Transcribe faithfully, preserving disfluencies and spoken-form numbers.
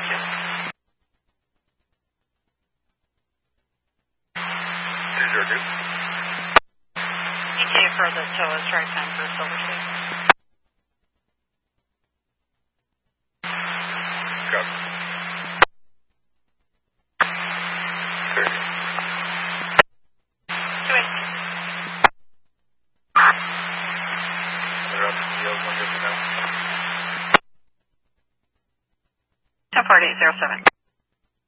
you. Two zero two. E T A for the T O A strike time for Silver State. Copy. thirty. two eight. They're up to yield one good for now. ten forty-eight zero seven.